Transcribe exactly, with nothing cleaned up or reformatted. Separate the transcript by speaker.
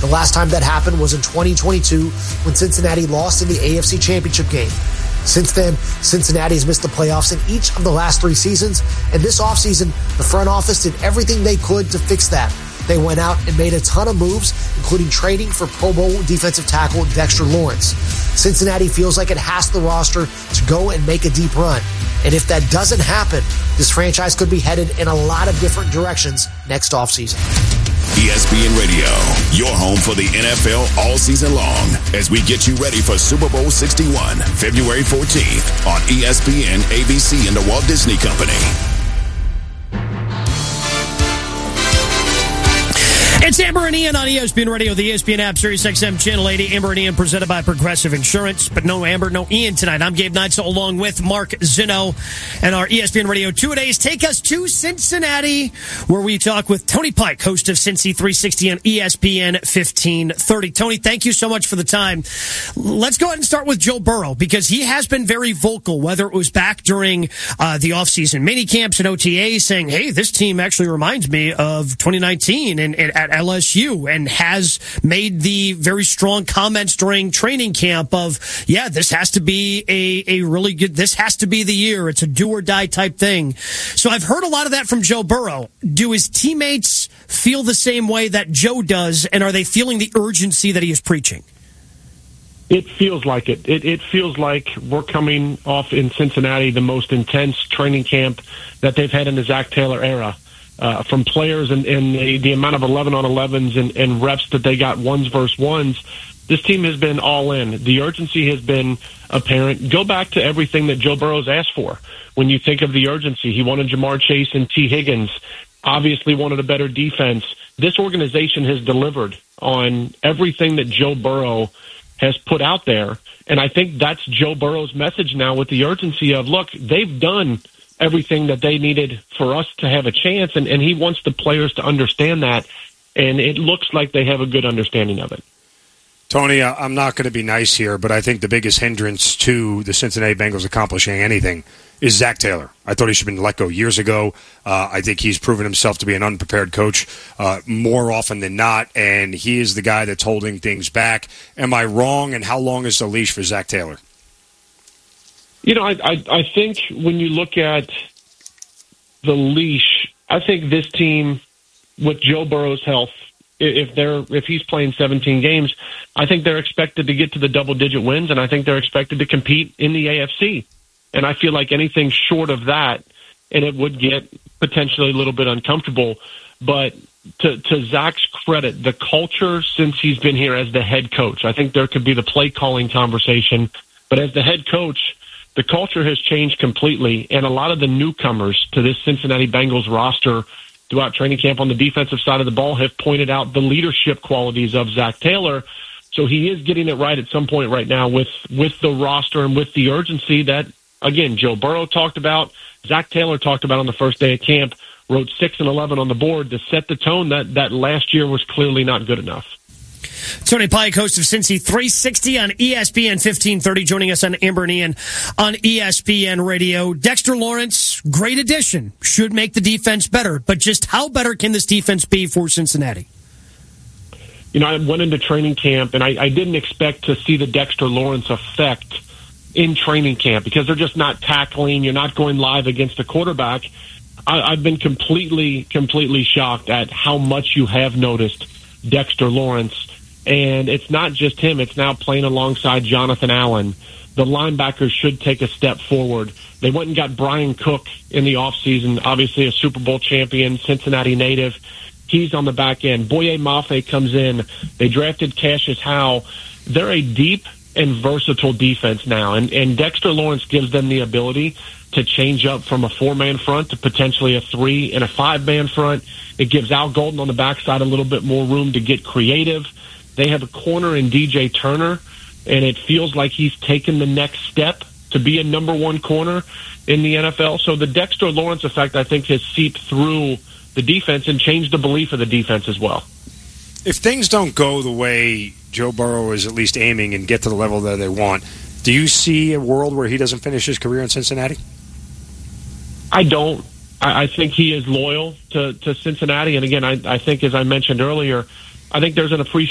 Speaker 1: The last time that happened was in twenty twenty-two when Cincinnati lost in the A F C Championship game. Since then, Cincinnati has missed the playoffs in each of the last three seasons, and this offseason, the front office did everything they could to fix that. They went out and made a ton of moves, including trading for Pro Bowl defensive tackle Dexter Lawrence. Cincinnati feels like it has the roster to go and make a deep run. And if that doesn't happen, this franchise could be headed in a lot of different directions next offseason.
Speaker 2: E S P N Radio, your home for the N F L all season long, as we get you ready for Super Bowl sixty-one, February fourteenth on E S P N, A B C, and the Walt Disney Company.
Speaker 3: It's Amber and Ian on E S P N Radio, the E S P N app, Sirius X M Channel eighty. Amber and Ian presented by Progressive Insurance. But no Amber, no Ian tonight. I'm Gabe Neitzel along with Mark Zinno. And our E S P N Radio two-a-days take us to Cincinnati, where we talk with Tony Pike, host of Cincy three sixty on E S P N fifteen thirty. Tony, thank you so much for the time. Let's go ahead and start with Joe Burrow, because he has been very vocal, whether it was back during uh, the offseason mini camps and O T As, saying, hey, this team actually reminds me of twenty nineteen and, and at L S U, and has made the very strong comments during training camp of, yeah, this has to be a, a really good, this has to be the year. It's a do or die type thing. So I've heard a lot of that from Joe Burrow. Do his teammates feel the same way that Joe does, and are they feeling the urgency that he is preaching?
Speaker 4: It feels like it. It, it feels like we're coming off in Cincinnati the most intense training camp that they've had in the Zach Taylor era. Uh, from players and, and the, the amount of eleven on elevens and, and reps that they got ones versus ones, this team has been all in. The urgency has been apparent. Go back to everything that Joe Burrow's asked for. When you think of the urgency, he wanted Jamar Chase and T. Higgins, obviously wanted a better defense. This organization has delivered on everything that Joe Burrow has put out there, and I think that's Joe Burrow's message now, with the urgency of, look, they've done everything that they needed for us to have a chance, and, and he wants the players to understand that, and it looks like they have a good understanding of it.
Speaker 5: Tony, I'm not going to be nice here, but I think the biggest hindrance to the Cincinnati Bengals accomplishing anything is Zach Taylor. I thought he should have been let go years ago. Uh, I think he's proven himself to be an unprepared coach uh, more often than not, and he is the guy that's holding things back. Am I wrong, and how long is the leash for Zach Taylor?
Speaker 4: You know, I, I I think when you look at the leash, I think this team, with Joe Burrow's health, if they're if he's playing seventeen games, I think they're expected to get to the double-digit wins, and I think they're expected to compete in the A F C. And I feel like anything short of that, and it would get potentially a little bit uncomfortable. But to, to Zach's credit, the culture since he's been here as the head coach, I think there could be the play-calling conversation, but as the head coach, the culture has changed completely, and a lot of the newcomers to this Cincinnati Bengals roster throughout training camp on the defensive side of the ball have pointed out the leadership qualities of Zach Taylor. So he is getting it right at some point right now with, with the roster and with the urgency that, again, Joe Burrow talked about, Zach Taylor talked about on the first day of camp, wrote six and eleven on the board to set the tone that, that last year was clearly not good enough.
Speaker 3: Tony Pike, host of Cincy three sixty on E S P N fifteen thirty, joining us on Amber and Ian on E S P N Radio. Dexter Lawrence, great addition, should make the defense better, but just how better can this defense be for Cincinnati?
Speaker 4: You know, I went into training camp, and I, I didn't expect to see the Dexter Lawrence effect in training camp because they're just not tackling. You're not going live against a quarterback. I, I've been completely, completely shocked at how much you have noticed Dexter Lawrence. And it's not just him. It's now playing alongside Jonathan Allen. The linebackers should take a step forward. They went and got Brian Cook in the offseason, obviously a Super Bowl champion, Cincinnati native. He's on the back end. Boye Mafe comes in. They drafted Cassius Howe. They're a deep and versatile defense now, and, and Dexter Lawrence gives them the ability to change up from a four-man front to potentially a three and a five-man front. It gives Al Golden on the backside a little bit more room to get creative. They have a corner in D J Turner, and it feels like he's taken the next step to be a number one corner in the N F L. So the Dexter Lawrence effect, I think, has seeped through the defense and changed the belief of the defense as well.
Speaker 5: If things don't go the way Joe Burrow is at least aiming and get to the level that they want, do you see a world where he doesn't finish his career in Cincinnati?
Speaker 4: I don't. I, I think he is loyal to, to Cincinnati. And again, I, I think, as I mentioned earlier, I think there's an appreciation